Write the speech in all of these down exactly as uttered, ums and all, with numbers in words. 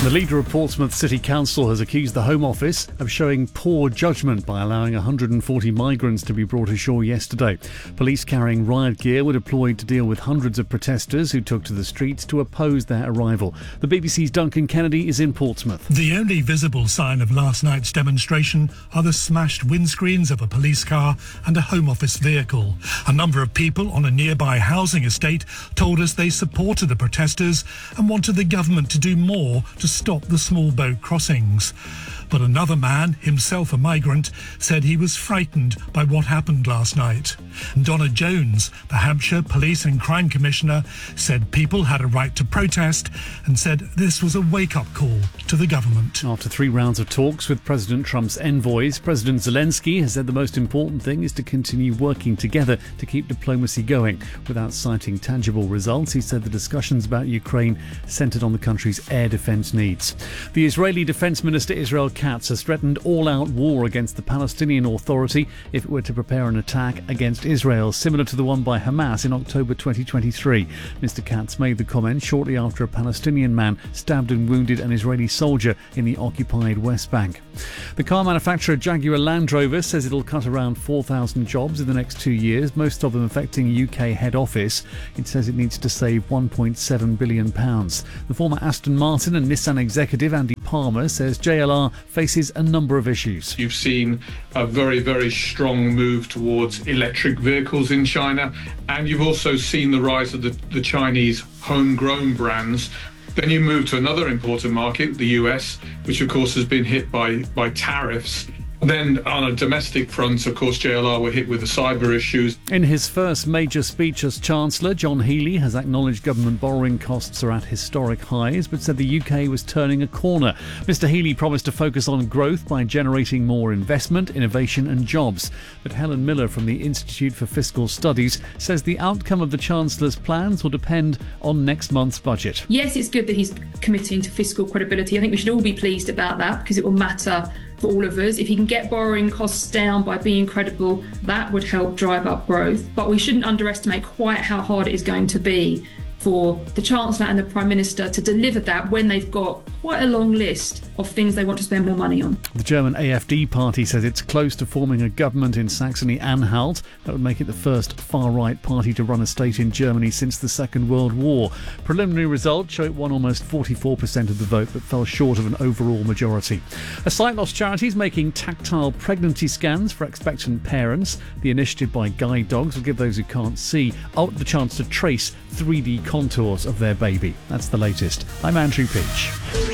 The leader of Portsmouth City Council has accused the Home Office of showing poor judgment by allowing one hundred forty migrants to be brought ashore yesterday. Police carrying riot gear were deployed to deal with hundreds of protesters who took to the streets to oppose their arrival. The B B C's Duncan Kennedy is in Portsmouth. The only visible sign of last night's demonstration are the smashed windscreens of a police car and a Home Office vehicle. A number of people on a nearby housing estate told us they supported the protesters and wanted the government to do more to stop the small boat crossings. But another man, himself a migrant, said he was frightened by what happened last night. Donna Jones, the Hampshire Police and Crime Commissioner, said people had a right to protest and said this was a wake-up call to the government. After three rounds of talks with President Trump's envoys, President Zelensky has said the most important thing is to continue working together to keep diplomacy going. Without citing tangible results, he said the discussions about Ukraine centred on the country's air defence needs. The Israeli Defence Minister Israel Katz has threatened all-out war against the Palestinian Authority if it were to prepare an attack against Israel, similar to the one by Hamas in October twenty twenty-three. Mister Katz made the comment shortly after a Palestinian man stabbed and wounded an Israeli soldier in the occupied West Bank. The car manufacturer Jaguar Land Rover says it'll cut around four thousand jobs in the next two years, most of them affecting U K head office. It says it needs to save one point seven billion pounds. The former Aston Martin and Nissan executive Andy Palmer says J L R faces a number of issues. You've seen a very, very strong move towards electric vehicles in China, and you've also seen the rise of the, the Chinese homegrown brands. Then you move to another important market, the U S, which of course has been hit by, by tariffs. Then on a domestic front, of course, J L R were hit with the cyber issues. In his first major speech as Chancellor, John Healey has acknowledged government borrowing costs are at historic highs, but said the U K was turning a corner. Mister Healey promised to focus on growth by generating more investment, innovation and jobs. But Helen Miller from the Institute for Fiscal Studies says the outcome of the Chancellor's plans will depend on next month's budget. Yes, it's good that he's committing to fiscal credibility. I think we should all be pleased about that because it will matter for all of us. If he can get borrowing costs down by being credible, that would help drive up growth. But we shouldn't underestimate quite how hard it is going to be for the Chancellor and the Prime Minister to deliver that when they've got quite a long list of things they want to spend more money on. The German A F D party says it's close to forming a government in Saxony-Anhalt. That would make it the first far-right party to run a state in Germany since the Second World War. Preliminary results show it won almost forty-four percent of the vote but fell short of an overall majority. A sight loss charity is making tactile pregnancy scans for expectant parents. The initiative by Guide Dogs will give those who can't see the chance to trace three D contours of their baby. That's the latest. I'm Andrew Peach.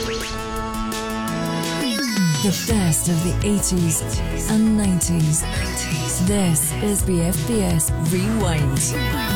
The best of the eighties and nineties. This is B F B S Rewind.